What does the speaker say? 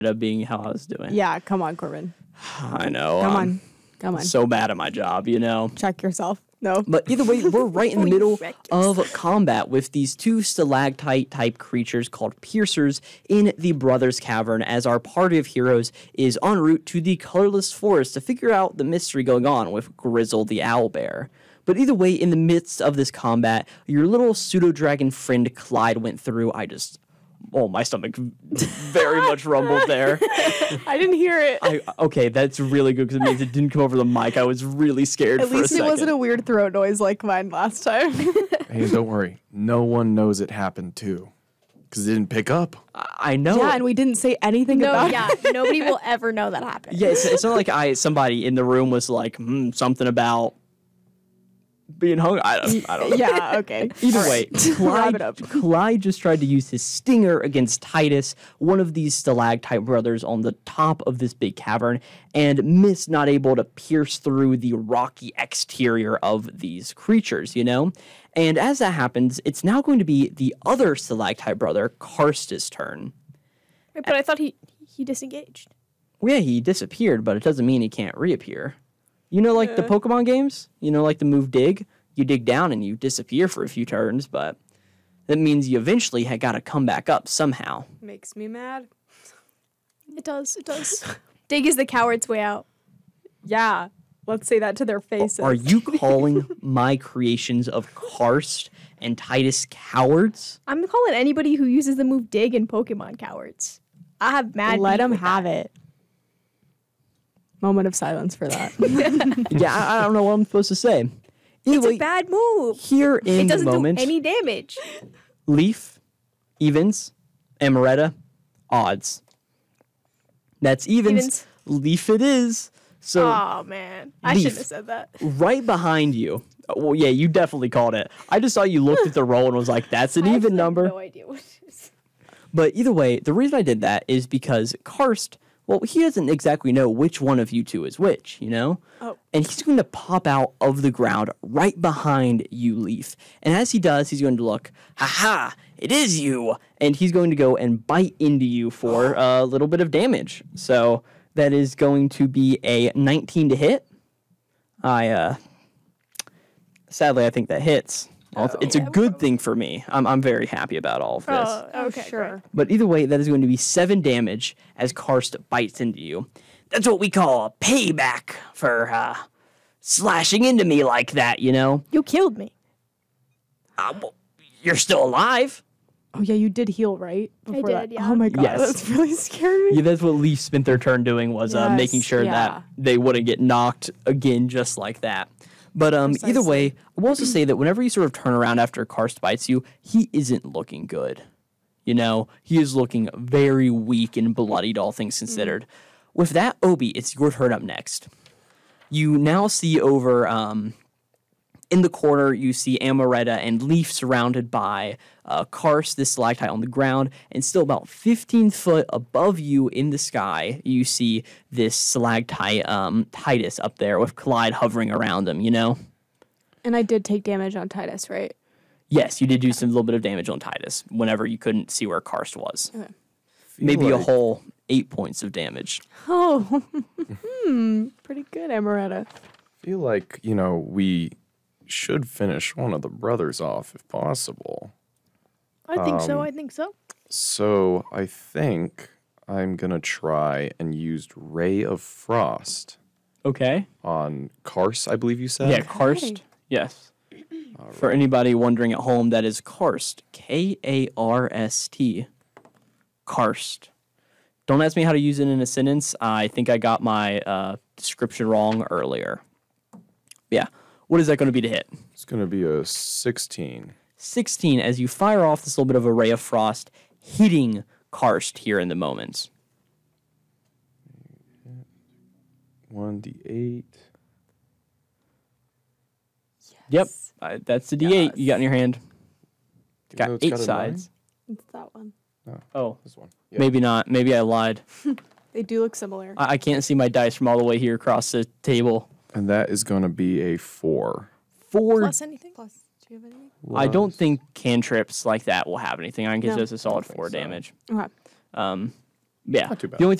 up being how I was doing. Yeah, come on, Corbin. I know. Come on. So bad at my job, you know. Check yourself. No. But either way, we're right in the middle of combat with these two stalactite-type creatures called Piercers in the Brothers Cavern as our party of heroes is en route to the Colorless Forest to figure out the mystery going on with Grizzle the Owlbear. But either way, in the midst of this combat, your little pseudo-dragon friend Clyde went through. My stomach very much rumbled there. I didn't hear it. Okay, that's really good because it means it didn't come over the mic. I was really scared for a second. At least it wasn't a weird throat noise like mine last time. Hey, don't worry. No one knows it happened too. Because it didn't pick up. I know. Yeah, and we didn't say anything about it. Nobody will ever know that happened. Yeah, it's not like somebody in the room was like, something about being hungry. I don't know. Yeah, okay. Either way, Wrap it up. Clyde just tried to use his stinger against Titus, one of these stalactite brothers on the top of this big cavern, and missed, not able to pierce through the rocky exterior of these creatures, you know? And as that happens, it's now going to be the other stalactite brother, Karst's turn. Wait, but I thought he disengaged. Well, yeah, he disappeared, but it doesn't mean he can't reappear. You know, like the Pokemon games? You know, like the move Dig? You dig down and you disappear for a few turns, but that means you eventually got to come back up somehow. Makes me mad. It does. Dig is the coward's way out. Yeah. Let's say that to their faces. Are you calling my creations of Karst and Titus cowards? I'm calling anybody who uses the move Dig in Pokemon cowards. I have mad Let beef them with have that. it. Moment of silence for that. Yeah, I don't know what I'm supposed to say. It's Anyway, a bad move. here in It the doesn't moment, do any damage. Leaf, Evens, Amaretta, Odds. That's Evens. Leaf it is. So Oh, man. I Leaf. shouldn't have said that. right behind you. Well, yeah, you definitely called it. I just saw you looked at the roll and was like, that's an even number. No idea what it is. But either way, the reason I did that is because Karst, well, he doesn't exactly know which one of you two is which, you know? Oh. And he's going to pop out of the ground right behind you, Leaf. And as he does, he's going to look, ha, it is you. And he's going to go and bite into you for a little bit of damage. So that is going to be a 19 to hit. Sadly, I think that hits. It's a good thing for me. I'm very happy about all of this. Okay, sure. But either way, that is going to be 7 damage as Karst bites into you. That's what we call a payback for slashing into me like that, you know? You killed me. Well, you're still alive. Oh, yeah, you did heal, right? Before did, that. yeah. Oh, my God. Yes. That's really scary. Yeah, that's what Leaf spent their turn doing was Yes, making sure yeah. that they wouldn't get knocked again just like that. But either way, I will also say that whenever you sort of turn around after Karst bites you, he isn't looking good. You know, he is looking very weak and bloodied, all things considered. With that, Obi, it's your turn up next. You now see over in the corner, you see Amaretta and Leaf surrounded by Karst, this stalactite on the ground, and still about 15 foot above you in the sky, you see this stalactite Titus up there with Clyde hovering around him, you know? And I did take damage on Titus, right? Yes, you did do some little bit of damage on Titus whenever you couldn't see where Karst was. Okay. Maybe a like- whole 8 points of damage. Oh, pretty good, Amaretta. I feel like, we should finish one of the brothers off if possible. I think so. So I think I'm going to try and use Ray of Frost Okay. on Karst, I believe you said? Yeah, Karst. Yes. For anybody wondering at home, that is Karst. Karst. Karst. Don't ask me how to use it in a sentence. I think I got my description wrong earlier. Yeah. What is that going to be to hit? It's going to be a 16. 16 as you fire off this little bit of a ray of frost, hitting Karst here in the moment. 1d8. Yep. That's the D8 you got in your hand. Even Got though it's 8 got a sides. It's that one. Oh, This one. Yeah. maybe not. Maybe I lied. They do look similar. I can't see my dice from all the way here across the table. And that is going to be a 4. 4. Plus anything? Plus, do you have anything? I don't think cantrips like that will have anything. I can give No. us a solid think 4 so. damage. Okay. Yeah. Not too bad. The only